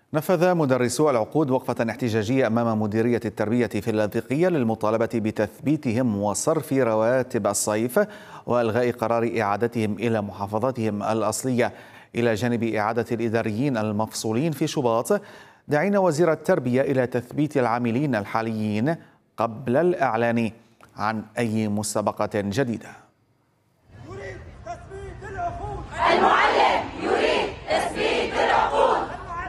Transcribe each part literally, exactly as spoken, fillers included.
نفذ مدرسو العقود وقفة احتجاجية أمام مديرية التربية في اللاذقية للمطالبة بتثبيتهم وصرف رواتب الصيف وإلغاء قرار إعادتهم إلى محافظاتهم الأصلية، إلى جانب إعادة الإداريين المفصولين في شباط، داعين وزير التربية إلى تثبيت العاملين الحاليين قبل الإعلان عن أي مسابقة جديدة. يريد تثبيت العقود. المعلم يريد تثبيت العقود.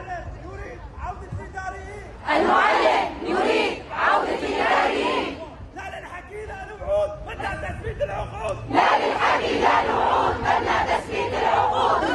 المعلم يريد عودة الإداريين. المعلم يريد عودة الإداريين. لا للحكي لا الوعود بدنا تثبيت العقود. لا للحكي لا الوعود بدنا تثبيت العقود.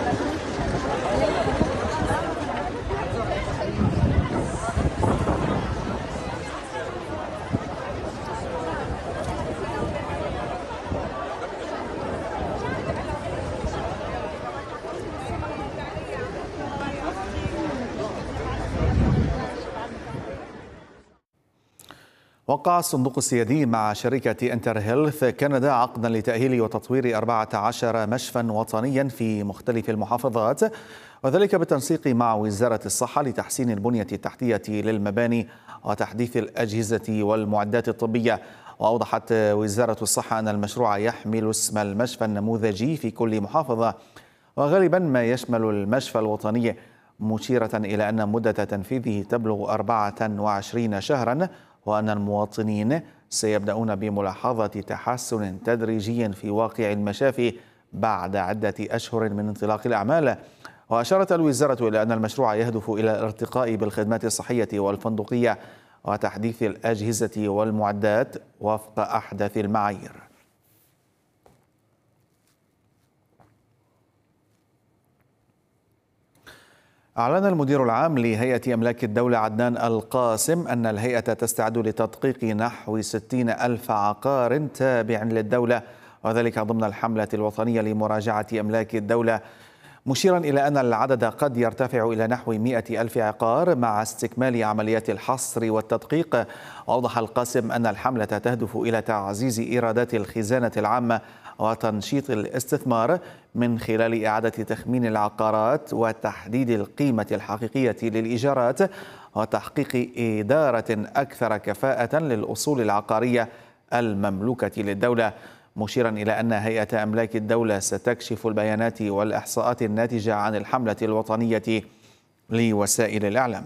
وقع الصندوق السيادي مع شركة انتر هيلث كندا عقدا لتأهيل وتطوير أربعة عشر مشفى وطنيا في مختلف المحافظات، وذلك بالتنسيق مع وزارة الصحة لتحسين البنية التحتية للمباني وتحديث الأجهزة والمعدات الطبية. وأوضحت وزارة الصحة أن المشروع يحمل اسم المشفى النموذجي في كل محافظة، وغالبا ما يشمل المشفى الوطني، مشيرة إلى أن مدة تنفيذه تبلغ أربعة وعشرين شهرا، وأن المواطنين سيبدأون بملاحظة تحسن تدريجي في واقع المشافي بعد عدة أشهر من انطلاق الأعمال. وأشارت الوزارة إلى أن المشروع يهدف إلى الارتقاء بالخدمات الصحية والفندقية وتحديث الأجهزة والمعدات وفق أحدث المعايير. أعلن المدير العام لهيئة أملاك الدولة عدنان القاسم أن الهيئة تستعد لتدقيق نحو ستين ألف عقار تابع للدولة، وذلك ضمن الحملة الوطنية لمراجعة أملاك الدولة، مشيرا إلى أن العدد قد يرتفع إلى نحو مئة ألف عقار مع استكمال عمليات الحصر والتدقيق. وأوضح القاسم أن الحملة تهدف إلى تعزيز إيرادات الخزانة العامة وتنشيط الاستثمار من خلال إعادة تخمين العقارات وتحديد القيمة الحقيقية للإيجارات وتحقيق إدارة أكثر كفاءة للأصول العقارية المملوكة للدولة، مشيرا إلى أن هيئة أملاك الدولة ستكشف البيانات والإحصاءات الناتجة عن الحملة الوطنية لوسائل الإعلام.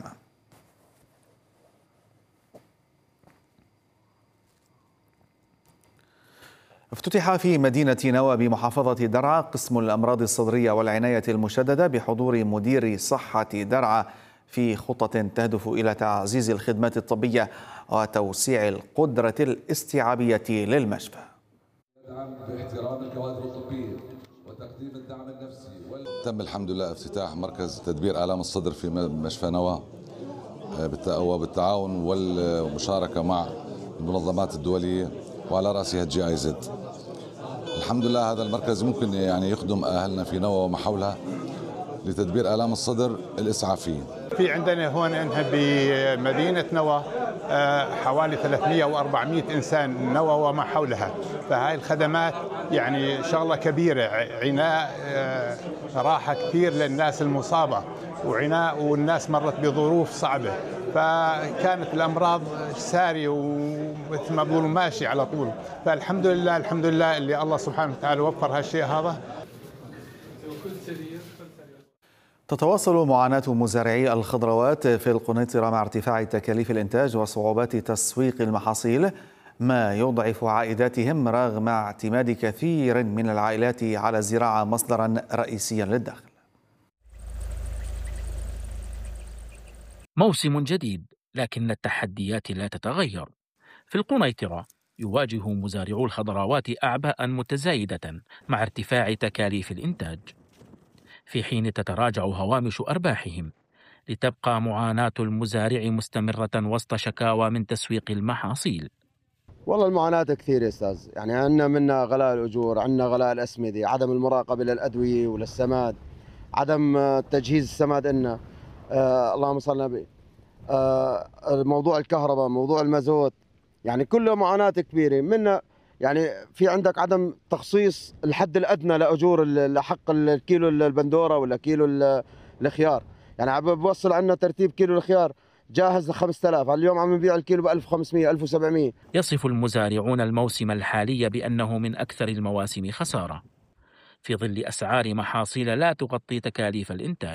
افتتح في مدينة نوى بمحافظة درعا قسم الأمراض الصدرية والعناية المشددة بحضور مدير صحة درعا، في خطة تهدف إلى تعزيز الخدمات الطبية وتوسيع القدرة الاستيعابية للمشفى. باحترام الكوادر الطبية وتقديم الدعم النفسي وال... تم الحمد لله افتتاح مركز تدبير آلام الصدر في مشفى نوى وبالتعاون والمشاركة مع المنظمات الدولية وعلى رأسها الجي اي زد. الحمد لله هذا المركز ممكن يعني يخدم أهلنا في نوى وما حولها لتدبير آلام الصدر الإسعافية. في عندنا هون بمدينة نوى حوالي ثلاثمئة وأربعمئة إنسان نوى وما حولها، فهاي الخدمات يعني شغلة كبيرة، عناء راحة كثير للناس المصابة وعناء، والناس مرت بظروف صعبة، فكانت الأمراض سارية ومثل ما بقولوا ماشي على طول، فالحمد لله الحمد لله اللي الله سبحانه وتعالى وفر هالشيء هذا. تتواصل معاناة مزارعي الخضروات في القنيطرة مع ارتفاع تكاليف الإنتاج وصعوبات تسويق المحاصيل، ما يضعف عائداتهم رغم اعتماد كثير من العائلات على الزراعة مصدرا رئيسيا للدخل. موسم جديد لكن التحديات لا تتغير. في القنيطرة يواجه مزارعو الخضروات أعباء متزايدة مع ارتفاع تكاليف الإنتاج، في حين تتراجع هوامش أرباحهم، لتبقى معاناة المزارع مستمرة وسط شكاوى من تسويق المحاصيل. والله المعاناة كثير يا أستاذ، يعني عندنا منا غلاء الأجور، عندنا غلاء الأسمدة، عدم المراقبة للأدوية وللسماد، عدم تجهيز السماد لنا، آه اللهم صل على النبي، آه موضوع الكهرباء، موضوع المازوت، يعني كله معاناة كبيرة منا. يعني في عندك عدم تخصيص الحد الأدنى لأجور لحق الكيلو البندورة ولا كيلو الخيار، يعني بوصل عندنا ترتيب كيلو الخيار جاهز ل خمسة آلاف، اليوم عم نبيع الكيلو ب ألف وخمسمئة ألف وسبعمئة. يصف المزارعون الموسم الحالي بأنه من أكثر المواسم خسارة في ظل أسعار محاصيل لا تغطي تكاليف الإنتاج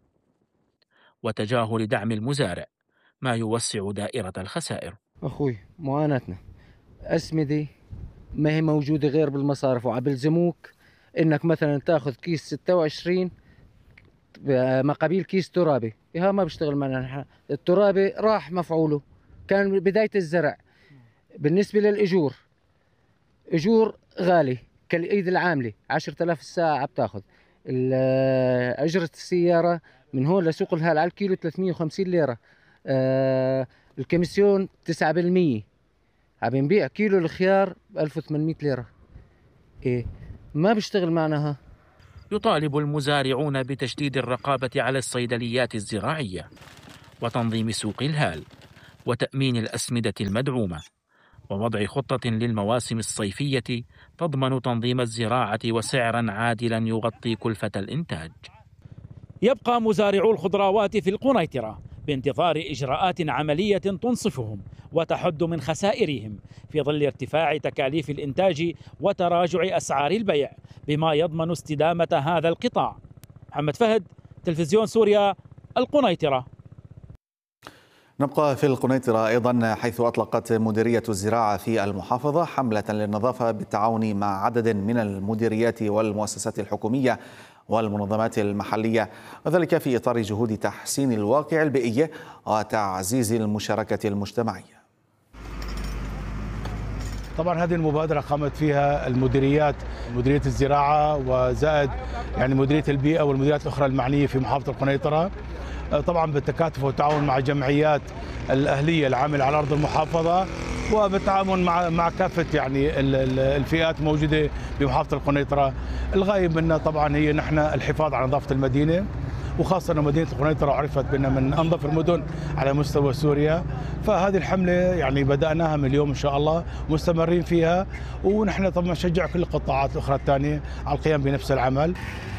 وتجاهل دعم المزارع ما يوسع دائرة الخسائر. أخوي معاناتنا أسمدة ما هي موجودة غير بالمصارف، وعبلزموك إنك مثلا تأخذ كيس ستة وعشرين مقابل كيس ترابي. ها ما بيشتغل معنا، الترابي راح مفعوله، كان بداية الزرع. بالنسبة للأجور، أجور غالي كالإيد العاملة عشرة آلاف الساعة بتاخذ. أجرة السيارة من هون لسوق الهال على الكيلو ثلاثمئة وخمسين ليرة. آه الكميسيون تسعة بالمئة. عم نبيع كيلو الخيار ب ألف وثمانمئة ليرة. إيه ما بيشتغل معنا. يطالب المزارعون بتشديد الرقابة على الصيدليات الزراعية وتنظيم سوق الهال وتأمين الأسمدة المدعومة ووضع خطة للمواسم الصيفية تضمن تنظيم الزراعة وسعرا عادلا يغطي كلفة الإنتاج. يبقى مزارعو الخضروات في القنيطرة بانتظار إجراءات عملية تنصفهم وتحد من خسائرهم في ظل ارتفاع تكاليف الإنتاج وتراجع أسعار البيع بما يضمن استدامة هذا القطاع. محمد فهد، تلفزيون سوريا، القنيطرة. نبقى في القنيطرة أيضا، حيث أطلقت مديرية الزراعة في المحافظة حملة للنظافة بالتعاون مع عدد من المديريات والمؤسسات الحكومية والمنظمات المحلية، وذلك في إطار جهود تحسين الواقع البيئي وتعزيز المشاركة المجتمعية. طبعا هذه المبادرة قامت فيها المديريات، مديرية الزراعة وزائد يعني مديرية البيئة والمديريات الأخرى المعنية في محافظة القنيطرة، طبعا بالتكاتف والتعاون مع الجمعيات الأهلية العاملة على أرض المحافظة وبالتعاون مع مع كافة يعني الفئات الموجودة بمحافظة القنيطرة. الغاية منا طبعا هي نحن الحفاظ على نظافة المدينة، وخاصة أن مدينة القنيطرة عرفت بأنها من أنظف المدن على مستوى سوريا. فهذه الحملة يعني بدأناها من اليوم إن شاء الله، مستمرين فيها، ونحن طبعا نشجع كل القطاعات الأخرى الثانية على القيام بنفس العمل.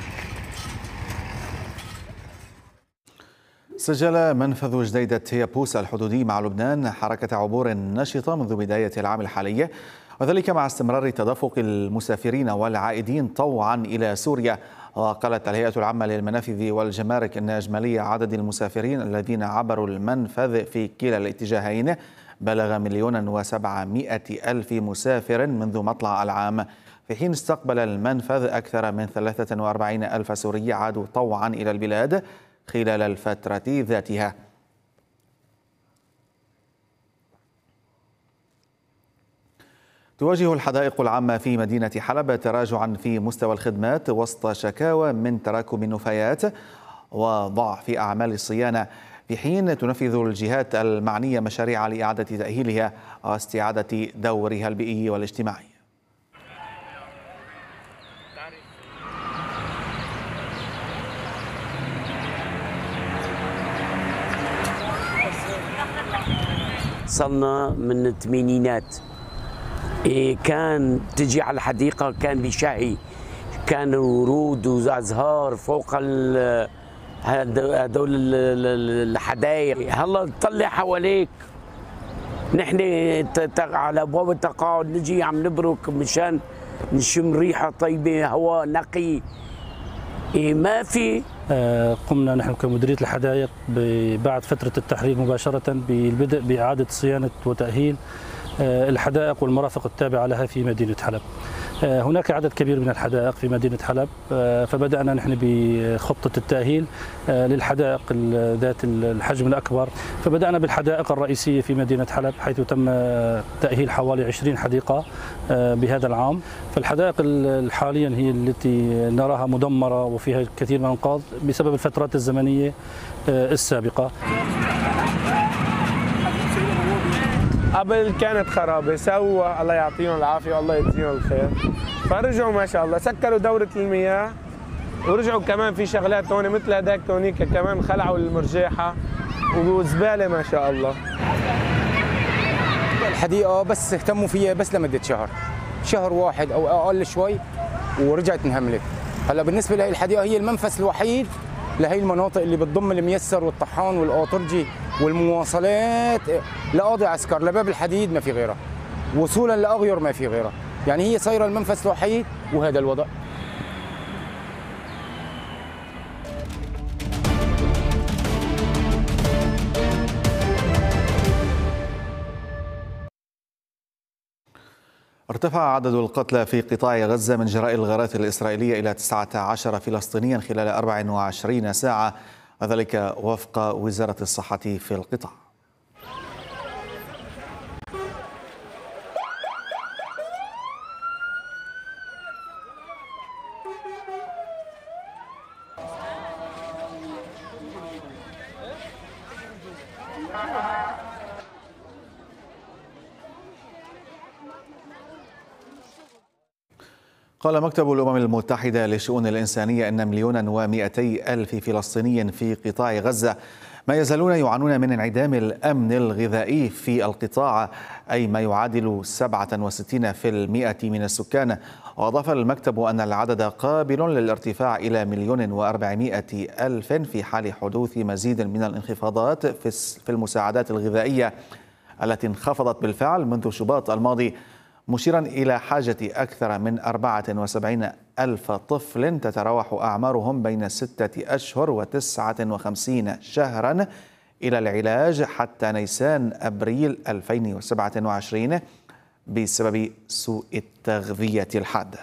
سجل منفذ جديدة هيابوس الحدودي مع لبنان حركة عبور نشطة منذ بداية العام الحالي، وذلك مع استمرار تدفق المسافرين والعائدين طوعا إلى سوريا. وقالت الهيئة العامة للمنافذ والجمارك أن إجمالي عدد المسافرين الذين عبروا المنفذ في كلا الاتجاهين بلغ مليون وسبعمائة ألف مسافر منذ مطلع العام، في حين استقبل المنفذ أكثر من ثلاثة وأربعين ألف سوري عادوا طوعا إلى البلاد خلال الفترة ذاتها. تواجه الحدائق العامة في مدينة حلب تراجعا في مستوى الخدمات وسط شكاوى من تراكم النفايات وضعف أعمال الصيانة، في حين تنفذ الجهات المعنية مشاريع لإعادة تأهيلها واستعادة دورها البيئي والاجتماعي. صلنا من الثمانينات كان تجي على الحديقة كان بشهي، كان ورود وازهار فوق هدول الحدائق. هلا تطلع حواليك نحن على ابواب التقاعد نجي عم نبرك مشان نشم ريحة طيبة، هواء نقي. ما في. قمنا نحن كمديرية الحدائق بعد فترة التحرير مباشرة بالبدء بإعادة صيانة وتأهيل الحدائق والمرافق التابعة لها في مدينة حلب. هناك عدد كبير من الحدائق في مدينة حلب، فبدأنا نحن بخطة التأهيل للحدائق ذات الحجم الأكبر. فبدأنا بالحدائق الرئيسية في مدينة حلب، حيث تم تأهيل حوالي عشرين حديقة بهذا العام. فالحدائق حاليا هي التي نراها مدمرة وفيها كثير من الأنقاض بسبب الفترات الزمنية السابقة. قبل كانت خرابه، سووا الله يعطيهم العافيه والله يجزيهم الخير، فرجعوا ما شاء الله سكروا دوره المياه، ورجعوا كمان في شغلات هون مثل هذاك هونيك كمان خلعوا المرجيحه وزباله ما شاء الله. الحديقه بس اهتموا فيها بس لمده شهر، شهر واحد او اقل شوي ورجعت انهملت. هلا بالنسبه لهي الحديقه هي المنفذ الوحيد لهي المناطق اللي بتضم الميسر والطحان والأوطرجي والمواصلات لقاضي عسكر لباب الحديد ما في غيرها، وصولا لأغير ما في غيرها، يعني هي صايرة المنفذ الوحيد وهذا الوضع. ارتفع عدد القتلى في قطاع غزة من جراء الغارات الإسرائيلية إلى تسعة عشر فلسطينيا خلال أربع وعشرين ساعة، وذلك وفق وزارة الصحة في القطاع. قال مكتب الأمم المتحدة للشؤون الإنسانية أن مليونا ومئتي ألف فلسطيني في قطاع غزة ما يزالون يعانون من انعدام الأمن الغذائي في القطاع، أي ما يعادل سبعة وستين بالمئة من السكان. وأضاف المكتب أن العدد قابل للارتفاع إلى مليون وأربعمئة ألف في حال حدوث مزيد من الانخفاضات في المساعدات الغذائية التي انخفضت بالفعل منذ شباط الماضي، مشيرا إلى حاجة أكثر من أربعة وسبعين ألف طفل تتراوح أعمارهم بين ستة أشهر وتسعة وخمسين شهرا إلى العلاج حتى نيسان أبريل ألفين وسبعة وعشرين بسبب سوء التغذية الحادة.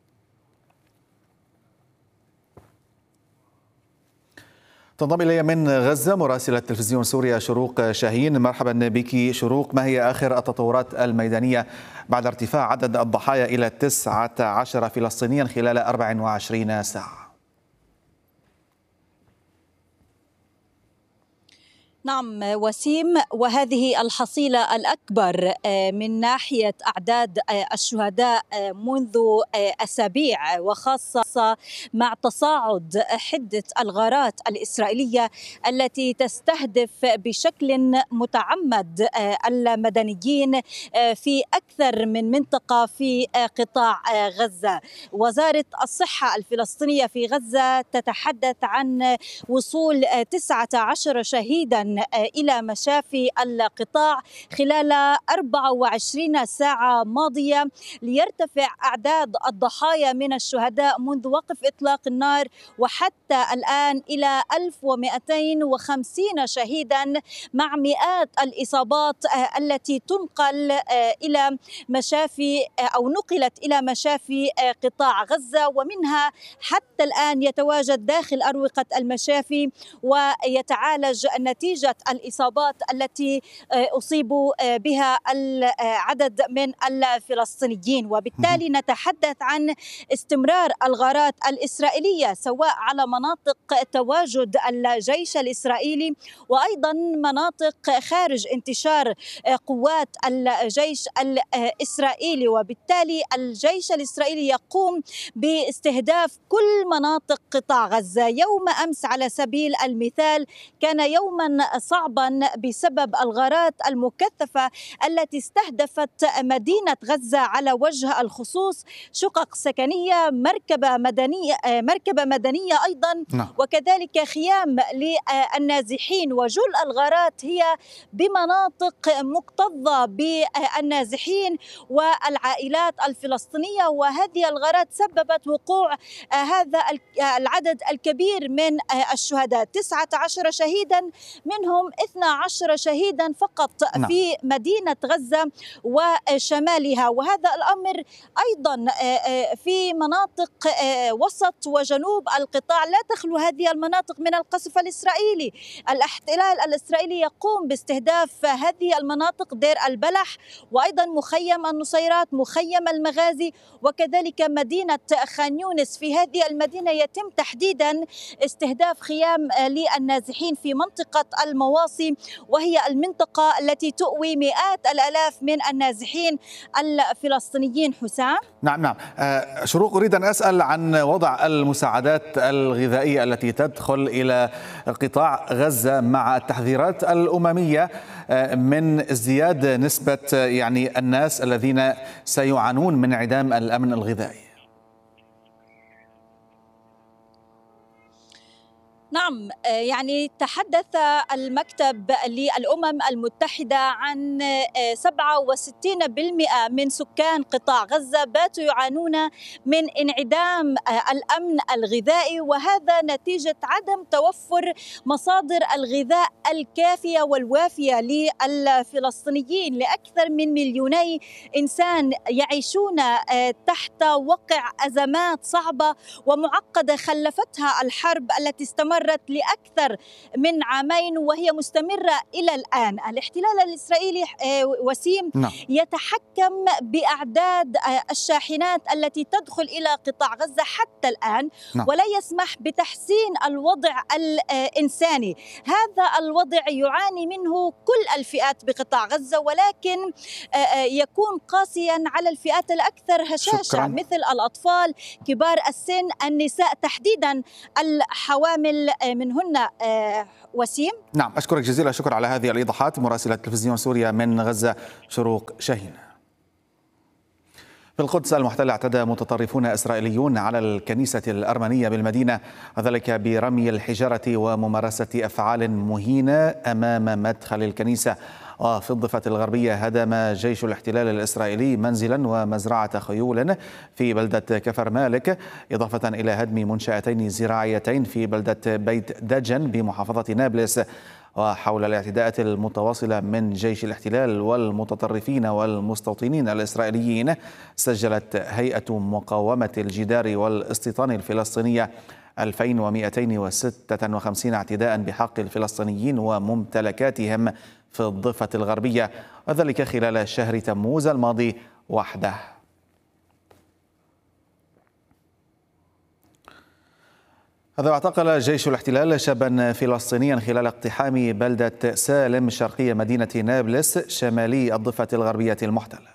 تنضم إلي من غزة مراسلة تلفزيون سوريا شروق شاهين. مرحبا بك شروق، ما هي آخر التطورات الميدانية بعد ارتفاع عدد الضحايا إلى تسعة عشر فلسطينيا خلال أربع وعشرين ساعة؟ نعم وسيم، وهذه الحصيلة الأكبر من ناحية أعداد الشهداء منذ أسابيع، وخاصة مع تصاعد حدة الغارات الإسرائيلية التي تستهدف بشكل متعمد المدنيين في أكثر من منطقة في قطاع غزة. وزارة الصحة الفلسطينية في غزة تتحدث عن وصول تسعة عشر شهيدا إلى مشافي القطاع خلال أربع وعشرين ساعة ماضية، ليرتفع أعداد الضحايا من الشهداء منذ وقف إطلاق النار وحتى الآن إلى ألف ومئتين وخمسين شهيدا، مع مئات الإصابات التي تنقل إلى مشافي أو نقلت إلى مشافي قطاع غزة، ومنها حتى الآن يتواجد داخل أروقة المشافي ويتعالج نتيجة الإصابات التي أصيبوا بها العدد من الفلسطينيين. وبالتالي نتحدث عن استمرار الغارات الإسرائيلية سواء على مناطق تواجد الجيش الإسرائيلي وأيضا مناطق خارج انتشار قوات الجيش الإسرائيلي. وبالتالي الجيش الإسرائيلي يقوم باستهداف كل مناطق قطاع غزة. يوم أمس على سبيل المثال كان يوما صعبا بسبب الغارات المكثفة التي استهدفت مدينة غزة على وجه الخصوص، شقق سكنية، مركبة مدنية مركبة مدنية أيضا، وكذلك خيام للنازحين. وجل الغارات هي بمناطق مكتظة بالنازحين والعائلات الفلسطينية، وهذه الغارات سببت وقوع هذا العدد الكبير من الشهداء، تسعة عشر شهيدا منهم اثنا عشر شهيدا فقط في مدينة غزة وشمالها. وهذا الأمر أيضا في مناطق وسط وجنوب القطاع لا تخلو هذه المناطق من القصف الإسرائيلي. الاحتلال الإسرائيلي يقوم باستهداف هذه المناطق، دير البلح وأيضا مخيم النصيرات، مخيم المغازي، وكذلك مدينة خان يونس. في هذه المدينة يتم تحديدا استهداف خيام للنازحين في منطقة المواصي، وهي المنطقة التي تؤوي مئات الآلاف من النازحين الفلسطينيين. حسام. نعم نعم آه شروق، أريد أن أسأل عن وضع المساعدات الغذائية التي تدخل إلى قطاع غزة مع التحذيرات الأممية من ازدياد نسبة يعني الناس الذين سيعانون من انعدام الأمن الغذائي. نعم، يعني تحدث المكتب للأمم المتحدة عن سبعة وستين بالمئة من سكان قطاع غزة باتوا يعانون من انعدام الأمن الغذائي، وهذا نتيجة عدم توفر مصادر الغذاء الكافية والوافية للفلسطينيين. لأكثر من مليوني إنسان يعيشون تحت وقع أزمات صعبة ومعقدة خلفتها الحرب التي استمرت لأكثر من عامين وهي مستمرة إلى الآن. الاحتلال الإسرائيلي وسيم نعم. يتحكم بأعداد الشاحنات التي تدخل إلى قطاع غزة حتى الآن، نعم. ولا يسمح بتحسين الوضع الإنساني. هذا الوضع يعاني منه كل الفئات بقطاع غزة، ولكن يكون قاسيا على الفئات الأكثر هشاشة شكرا. مثل الأطفال، كبار السن، النساء تحديدا، الحوامل منهن. وسيم. نعم، أشكرك جزيلا الشكر على هذه الإيضاحات. مراسلة تلفزيون سوريا من غزة شروق شاهين. في القدس المحتلة اعتدى متطرفون إسرائيليون على الكنيسة الأرمنية بالمدينة، وذلك برمي الحجارة وممارسة أفعال مهينة أمام مدخل الكنيسة. وفي الضفة الغربية هدم جيش الاحتلال الإسرائيلي منزلا ومزرعة خيول في بلدة كفر مالك، إضافة إلى هدم منشأتين زراعيتين في بلدة بيت دجن بمحافظة نابلس. وحول الاعتداءات المتواصلة من جيش الاحتلال والمتطرفين والمستوطنين الإسرائيليين، سجلت هيئة مقاومة الجدار والاستيطان الفلسطينية ألفين ومئتين وستة وخمسين اعتداء بحق الفلسطينيين وممتلكاتهم في الضفة الغربية، وذلك خلال شهر تموز الماضي وحده. هذا اعتقل جيش الاحتلال شابا فلسطينيا خلال اقتحام بلدة سالم شرقية مدينة نابلس شمالي الضفة الغربية المحتلة.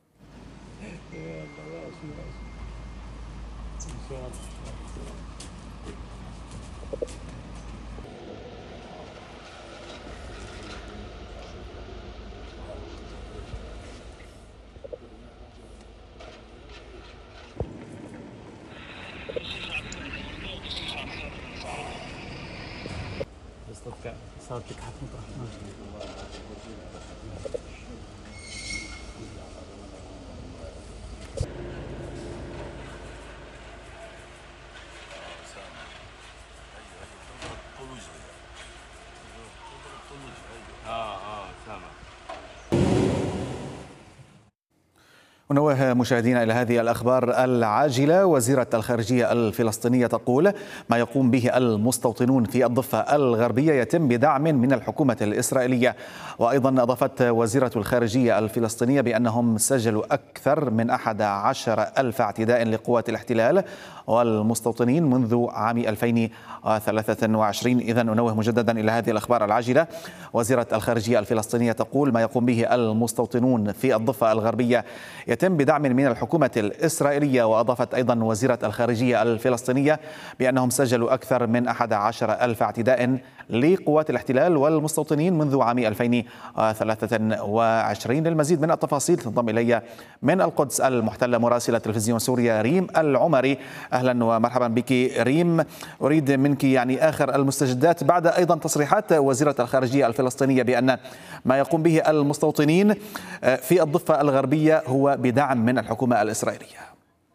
ونوه مشاهدينا إلى هذه الأخبار العاجلة. وزيرة الخارجية الفلسطينية تقول ما يقوم به المستوطنون في الضفة الغربية يتم بدعم من الحكومة الإسرائيلية. وأيضا أضافت وزيرة الخارجية الفلسطينية بأنهم سجلوا أكثر من أحد عشر ألف اعتداء لقوات الاحتلال والمستوطنين منذ عام ألفين وثلاثة وعشرين. إذا أنوه مجددا إلى هذه الأخبار العاجلة. وزيرة الخارجية الفلسطينية تقول ما يقوم به المستوطنون في الضفة الغربية يتم بدعم من الحكومة الإسرائيلية. وأضافت أيضا وزيرة الخارجية الفلسطينية بأنهم سجلوا أكثر من أحد عشر ألف اعتداء لقوات الاحتلال والمستوطنين منذ عام ألفين وثلاثة وعشرين. للمزيد من التفاصيل تنضم إلي من القدس المحتلة مراسلة تلفزيون سوريا ريم العمري. أهلا ومرحبا بك ريم. أريد منك يعني آخر المستجدات بعد أيضا تصريحات وزيرة الخارجية الفلسطينية بأن ما يقوم به المستوطنين في الضفة الغربية هو بدعم من الحكومة الإسرائيلية.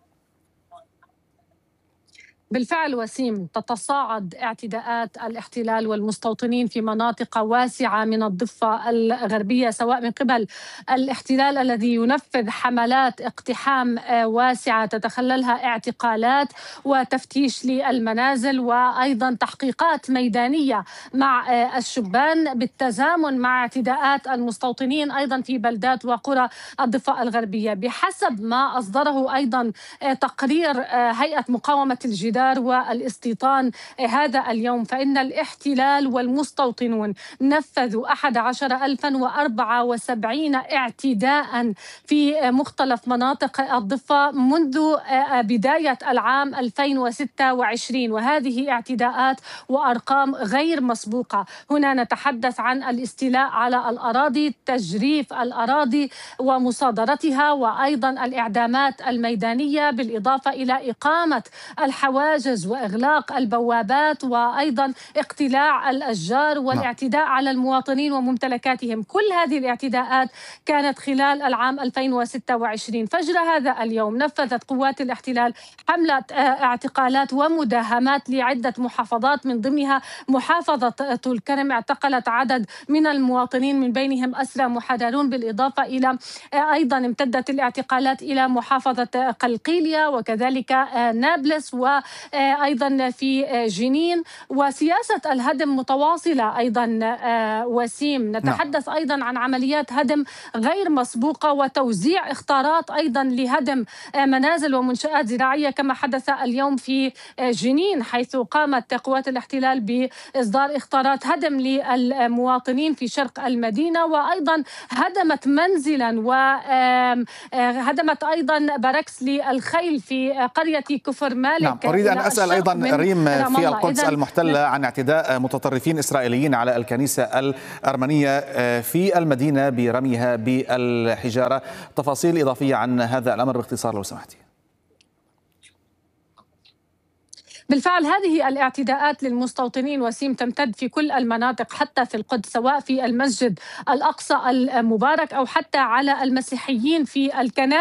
بالفعل وسيم، تتصاعد اعتداءات الاحتلال والمستوطنين في مناطق واسعة من الضفة الغربية، سواء من قبل الاحتلال الذي ينفذ حملات اقتحام واسعة تتخللها اعتقالات وتفتيش للمنازل، وأيضا تحقيقات ميدانية مع الشبان، بالتزامن مع اعتداءات المستوطنين أيضا في بلدات وقرى الضفة الغربية. بحسب ما أصدره أيضا تقرير هيئة مقاومة الجدار والاستيطان هذا اليوم، فإن الاحتلال والمستوطنون نفذوا أحد عشر ألفا وأربعة وسبعين اعتداء في مختلف مناطق الضفة منذ بداية العام ألفين وستة وعشرين، وهذه اعتداءات وأرقام غير مسبوقة. هنا نتحدث عن الاستيلاء على الأراضي، تجريف الأراضي ومصادرتها، وأيضا الإعدامات الميدانية، بالإضافة إلى إقامة الحوادث الحواجز وإغلاق البوابات وأيضا اقتلاع الأشجار والاعتداء على المواطنين وممتلكاتهم. كل هذه الاعتداءات كانت خلال العام ألفين وستة وعشرين. فجر هذا اليوم نفذت قوات الاحتلال حملة اعتقالات ومداهمات لعدة محافظات، من ضمنها محافظة طول كرم. اعتقلت عدد من المواطنين من بينهم أسرى محررون، بالإضافة إلى أيضا امتدت الاعتقالات إلى محافظة قلقيلية وكذلك نابلس وأيضا في جنين. وسياسة الهدم متواصلة أيضا وسيم. نتحدث أيضا عن عمليات هدم غير مسبوقة وتوزيع إخطارات أيضا لهدم منازل ومنشآت زراعية كما حدث اليوم في جنين، حيث قامت قوات الاحتلال بإصدار إخطارات هدم للمواطنين في شرق المدينة، وأيضا هدمت منزلا وهدمت أيضا بركس للخيل في قرية كفر مالك. نعم. أريد أن أسأل أيضا ريم في القدس المحتلة عن اعتداء متطرفين إسرائيليين على الكنيسة الأرمنية في المدينة برميها بالحجارة. تفاصيل إضافية عن هذا الأمر باختصار لو سمحتي. بالفعل هذه الاعتداءات للمستوطنين وسيم تمتد في كل المناطق، حتى في القدس، سواء في المسجد الأقصى المبارك أو حتى على المسيحيين في الكنائس.